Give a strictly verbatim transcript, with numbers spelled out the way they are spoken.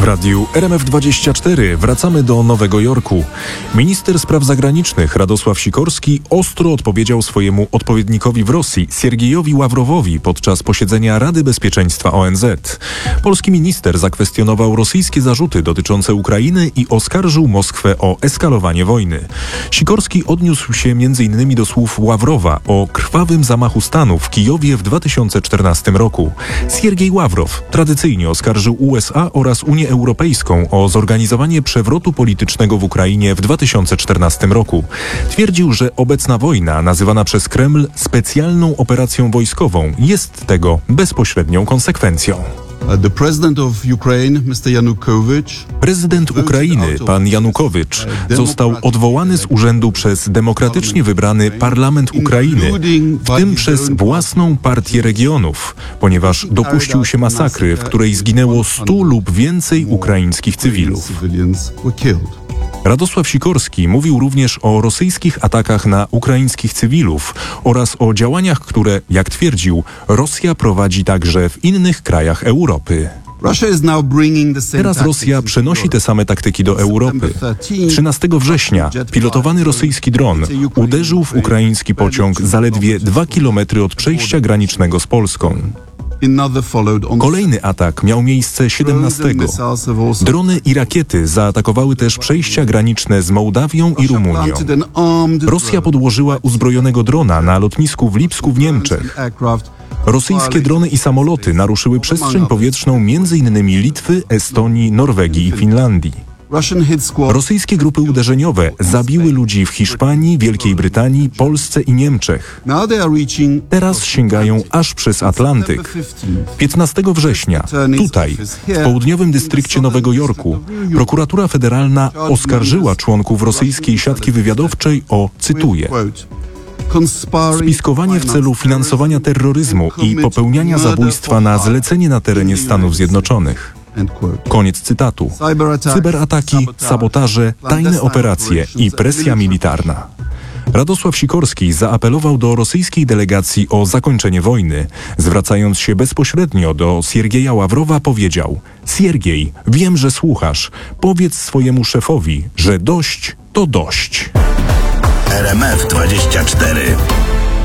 W radiu R M F dwadzieścia cztery wracamy do Nowego Jorku. Minister spraw zagranicznych Radosław Sikorski ostro odpowiedział swojemu odpowiednikowi w Rosji, Siergiejowi Ławrowowi, podczas posiedzenia Rady Bezpieczeństwa O N Z. Polski minister zakwestionował rosyjskie zarzuty dotyczące Ukrainy i oskarżył Moskwę o eskalowanie wojny. Sikorski odniósł się między innymi do słów Ławrowa o krwawym zamachu stanu w Kijowie w dwa tysiące czternastym roku. Siergiej Ławrow tradycyjnie oskarżył U S A oraz Unię Europejską o zorganizowanie przewrotu politycznego w Ukrainie w dwa tysiące czternastym roku. Twierdził, że obecna wojna, nazywana przez Kreml specjalną operacją wojskową, jest tego bezpośrednią konsekwencją. Prezydent Ukrainy, pan Janukowycz, został odwołany z urzędu przez demokratycznie wybrany parlament Ukrainy, w tym przez własną partię regionów, ponieważ dopuścił się masakry, w której zginęło stu lub więcej ukraińskich cywilów. Radosław Sikorski mówił również o rosyjskich atakach na ukraińskich cywilów oraz o działaniach, które, jak twierdził, Rosja prowadzi także w innych krajach Europy. Teraz Rosja przenosi te same taktyki do Europy. trzynastego września pilotowany rosyjski dron uderzył w ukraiński pociąg zaledwie dwa kilometry od przejścia granicznego z Polską. Kolejny atak miał miejsce siedemnastego. Drony i rakiety zaatakowały też przejścia graniczne z Mołdawią i Rumunią. Rosja podłożyła uzbrojonego drona na lotnisku w Lipsku w Niemczech. Rosyjskie drony i samoloty naruszyły przestrzeń powietrzną między innymi Litwy, Estonii, Norwegii i Finlandii. Rosyjskie grupy uderzeniowe zabiły ludzi w Hiszpanii, Wielkiej Brytanii, Polsce i Niemczech. Teraz sięgają aż przez Atlantyk. piętnastego września, tutaj, w południowym dystrykcie Nowego Jorku, prokuratura federalna oskarżyła członków rosyjskiej siatki wywiadowczej o, cytuję, spiskowanie w celu finansowania terroryzmu i popełniania zabójstwa na zlecenie na terenie Stanów Zjednoczonych. Koniec cytatu. Cyberataki, sabotaże, tajne operacje i presja militarna. Radosław Sikorski zaapelował do rosyjskiej delegacji o zakończenie wojny. Zwracając się bezpośrednio do Siergieja Ławrowa, powiedział: Siergiej, wiem, że słuchasz. Powiedz swojemu szefowi, że dość to dość. R M F dwadzieścia cztery.